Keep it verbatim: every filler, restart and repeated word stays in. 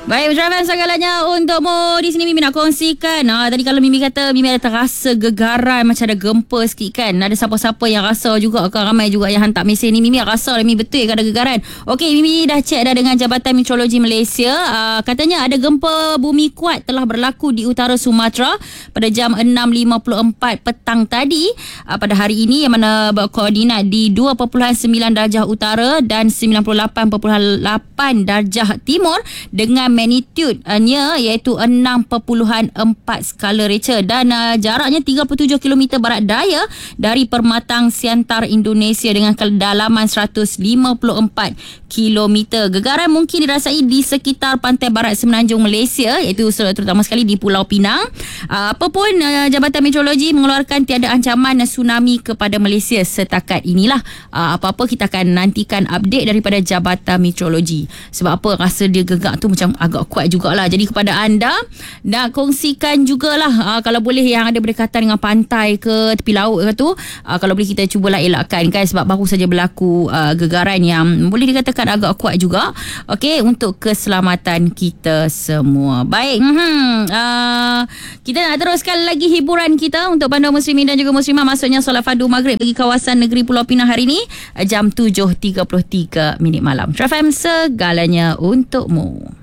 Baik, ucapan segalanya untukmu. Di sini Mimi nak kongsikan. Ha, tadi kalau Mimi kata Mimi ada terasa gegaran, macam ada gempa sikit kan. Ada siapa-siapa yang rasa juga kan, ramai juga yang hantar mesej ni. Mimi rasa lah, Mimi betul kan ada gegaran. Okey, Mimi dah cek dah dengan Jabatan Meteorologi Malaysia. Uh, katanya ada gempa bumi kuat telah berlaku di utara Sumatera pada jam enam lima puluh empat petang tadi. Uh, pada hari ini yang mana berkoordinat di dua perpuluhan sembilan darjah utara dan sembilan puluh lapan perpuluhan lapan darjah timur dengan magnitude-nya iaitu enam perpuluhan empat skala Richter dan uh, jaraknya tiga puluh tujuh kilometer barat daya dari permatang Siantar Indonesia dengan kedalaman seratus lima puluh empat kilometer. Gegaran mungkin dirasai di sekitar pantai barat semenanjung Malaysia, iaitu terutama sekali di Pulau Pinang. Uh, apapun uh, Jabatan Meteorologi mengeluarkan tiada ancaman tsunami kepada Malaysia setakat inilah. Uh, apa-apa kita akan nantikan update daripada Jabatan Meteorologi. Sebab apa rasa dia gegak tu macam agak kuat jugalah. Jadi kepada anda nak kongsikan jugalah uh, kalau boleh yang ada berdekatan dengan pantai ke tepi laut ke tu, uh, kalau boleh kita cubalah elakkan kan, sebab baru saja berlaku uh, gegaran yang boleh dikatakan agak kuat juga. Okey, untuk keselamatan kita semua. Baik, hmm, uh, kita nak teruskan lagi hiburan kita untuk panduan muslimin dan juga muslimah, maksudnya solat fardu maghrib bagi kawasan negeri Pulau Pinang hari ini uh, jam tujuh tiga puluh tiga minit malam. Trafam segalanya untukmu.